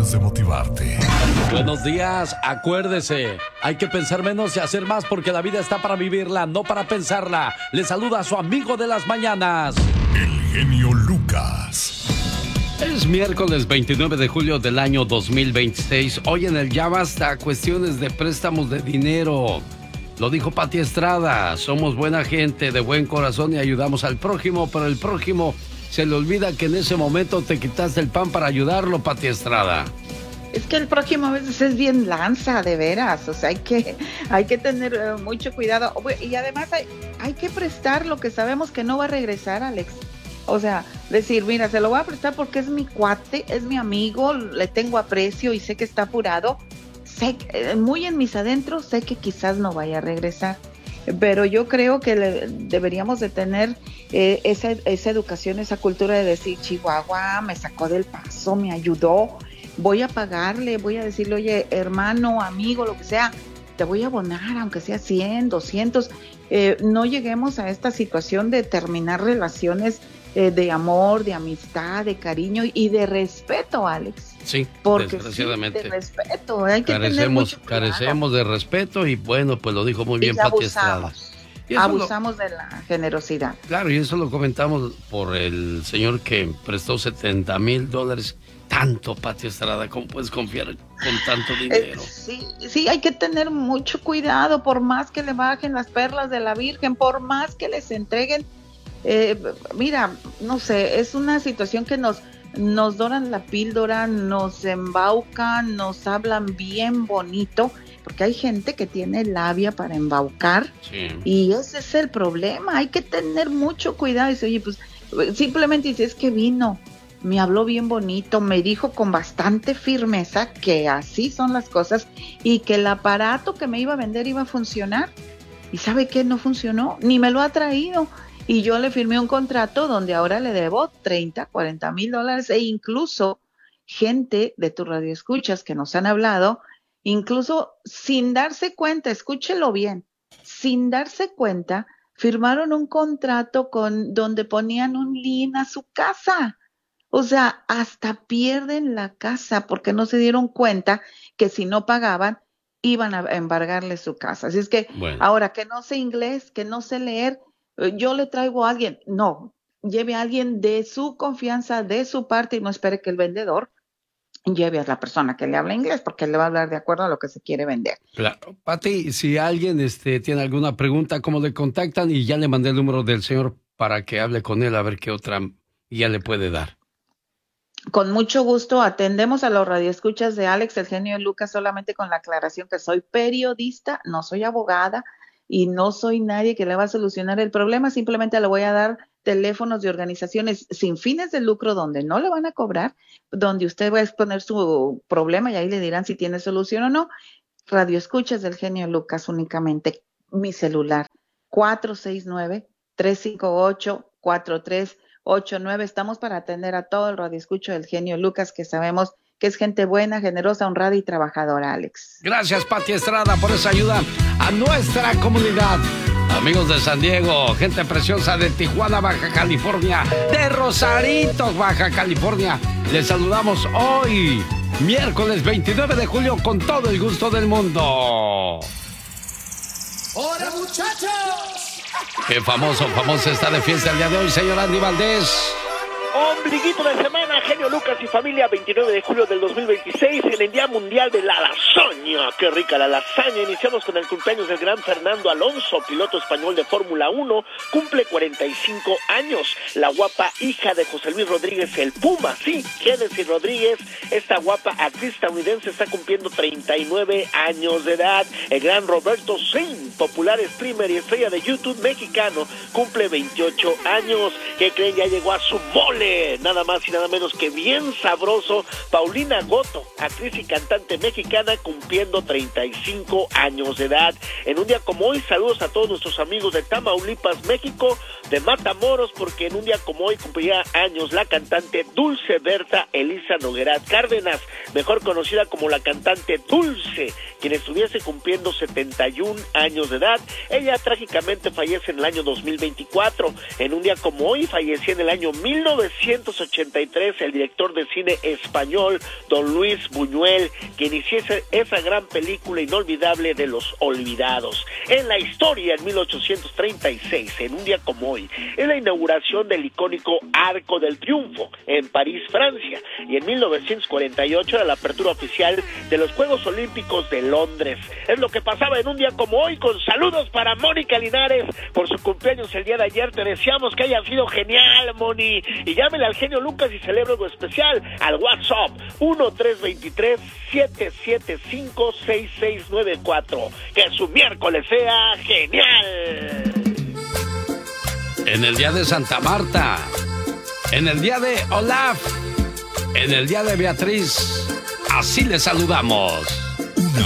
años de motivarte. Buenos días, acuérdese, hay que pensar menos y hacer más porque la vida está para vivirla, no para pensarla. Le saluda a su amigo de las mañanas, el genio Lucas. Es miércoles 29 de julio del año 2026. Hoy en el Ya Basta, cuestiones de préstamos de dinero. Lo dijo Pati Estrada, somos buena gente, de buen corazón y ayudamos al prójimo, pero el prójimo se le olvida que en ese momento te quitaste el pan para ayudarlo, Pati Estrada. Es que el prójimo a veces es bien lanza, de veras, o sea, hay que tener mucho cuidado. Y además hay que prestar lo que sabemos que no va a regresar, Alex. O sea, decir, mira, se lo voy a prestar porque es mi cuate, es mi amigo, le tengo aprecio y sé que está apurado. Sé, muy en mis adentros, sé que quizás no vaya a regresar. Pero yo creo que deberíamos de tener esa educación, esa cultura de decir, Chihuahua me sacó del paso, me ayudó, voy a pagarle, voy a decirle, oye, hermano, amigo, lo que sea, te voy a abonar, aunque sea 100, 200. No lleguemos a esta situación de terminar relaciones de amor, de amistad, de cariño y de respeto, Alex. Sí, porque desgraciadamente. Sí, de respeto, hay que tener mucho cuidado. Carecemos de respeto y bueno, pues lo dijo muy bien Pati Estrada. Abusamos de la generosidad. Claro, y eso lo comentamos por el señor que prestó $70,000. Tanto, Pati Estrada, ¿cómo puedes confiar con tanto dinero? Sí, hay que tener mucho cuidado, por más que le bajen las perlas de la Virgen, por más que les entreguen. Mira, no sé, es una situación que nos doran la píldora, nos embaucan, nos hablan bien bonito, porque hay gente que tiene labia para embaucar, sí. Y ese es el problema, hay que tener mucho cuidado. Y dice, oye, pues simplemente dice, es que vino, me habló bien bonito, me dijo con bastante firmeza que así son las cosas y que el aparato que me iba a vender iba a funcionar. ¿Y sabe qué? No funcionó, ni me lo ha traído. Y yo le firmé un contrato donde ahora le debo 30, 40 mil dólares e incluso gente de tu radio escuchas que nos han hablado, incluso sin darse cuenta, escúchelo bien, sin darse cuenta, firmaron un contrato donde ponían un lien a su casa. O sea, hasta pierden la casa porque no se dieron cuenta que si no pagaban iban a embargarle su casa. Así es que ahora que no sé inglés, que no sé leer, yo le traigo a alguien, no, lleve a alguien de su confianza, de su parte y no espere que el vendedor lleve a la persona que le habla inglés porque le va a hablar de acuerdo a lo que se quiere vender. Claro. Pati, si alguien tiene alguna pregunta, ¿cómo le contactan? Y ya le mandé el número del señor para que hable con él a ver qué otra ya le puede dar. Con mucho gusto atendemos a los radioescuchas de Alex, el genio Lucas, solamente con la aclaración que soy periodista, no soy abogada y no soy nadie que le va a solucionar el problema, simplemente le voy a dar teléfonos de organizaciones sin fines de lucro donde no le van a cobrar, donde usted va a exponer su problema y ahí le dirán si tiene solución o no. Radioescuchas del genio Lucas únicamente, mi celular 469-358-4389. Estamos para atender a todo el radioescucho del genio Lucas, que sabemos que es gente buena, generosa, honrada y trabajadora, Alex. Gracias, Pati Estrada, por esa ayuda a nuestra comunidad. Amigos de San Diego, gente preciosa de Tijuana, Baja California, de Rosarito, Baja California. Les saludamos hoy, miércoles 29 de julio, con todo el gusto del mundo. ¡Hola, muchachos! Qué famosa está de fiesta el día de hoy, señor Andy Valdés. Ombliguito de semana, genio Lucas y familia, 29 de julio del 2026, en el Día Mundial de la Lasaña. ¡Qué rica la lasaña! Iniciamos con el cumpleaños del gran Fernando Alonso, piloto español de Fórmula 1, cumple 45 años. La guapa hija de José Luis Rodríguez, el Puma, sí, Génesis Rodríguez, esta guapa actriz estadounidense está cumpliendo 39 años de edad. El gran Roberto Sin, popular streamer y estrella de YouTube mexicano, cumple 28 años. ¿Qué creen? Ya llegó a su mole, nada más y nada menos que bien sabroso. Paulina Goto, actriz y cantante mexicana, cumpliendo 35 años de edad. En un día como hoy, saludos a todos nuestros amigos de Tamaulipas, México, de Matamoros, porque en un día como hoy cumplía años la cantante Dulce Berta Elisa Noguerat Cárdenas, mejor conocida como la cantante Dulce, quien estuviese cumpliendo 71 años de edad. Ella trágicamente fallece en el año 2024. En un día como hoy falleció en el año 1900 1983, el director de cine español, don Luis Buñuel, que inició esa gran película inolvidable de Los Olvidados. En la historia, en 1836, en un día como hoy, es la inauguración del icónico Arco del Triunfo en París, Francia, y en 1948 era la apertura oficial de los Juegos Olímpicos de Londres. Es lo que pasaba en un día como hoy, con saludos para Mónica Linares por su cumpleaños el día de ayer. Te deseamos que haya sido genial, Moni, y llámele al genio Lucas y celebra algo especial al WhatsApp 1-323-775-6694. Que su miércoles sea genial. En el día de Santa Marta, en el día de Olaf, en el día de Beatriz, así les saludamos.